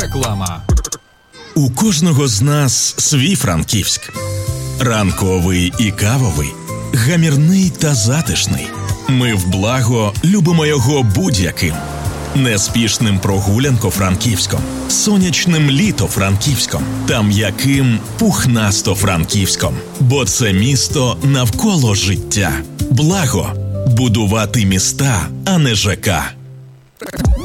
Реклама. У кожного з нас свій Франківськ. Ранковий і кавовий, гамірний та затишний. Ми в Благо любимо його будь-яким. Неспішним прогулянко-франківськом, сонячним літо-франківськом та м'яким пухнасто-франківськом. Бо це місто навколо життя. Благо. Будувати міста, а не ЖК.